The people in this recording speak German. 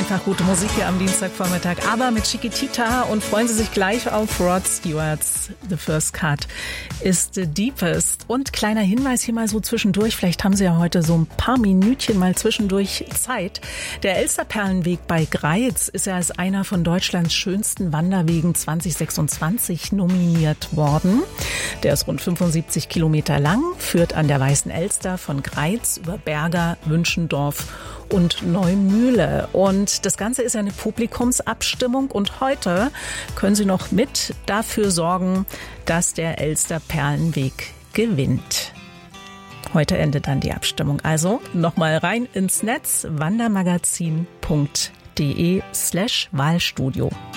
einfach gute Musik hier am Dienstagvormittag, aber mit Chiquitita, und freuen Sie sich gleich auf Rod Stewart's The First Cut is the Deepest. Und kleiner Hinweis hier mal so zwischendurch, vielleicht haben Sie ja heute so ein paar Minütchen mal zwischendurch Zeit. Der Elsterperlenweg bei Greiz ist ja als einer von Deutschlands schönsten Wanderwegen 2026 nominiert worden. Der ist rund 75 Kilometer lang, führt an der Weißen Elster von Greiz über Berger, Wünschendorf und Neumühle. Und das Ganze ist eine Publikumsabstimmung, und heute können Sie noch mit dafür sorgen, dass der Elsterperlenweg gewinnt. Heute endet dann die Abstimmung. Also nochmal rein ins Netz, wandermagazin.de/Wahlstudio.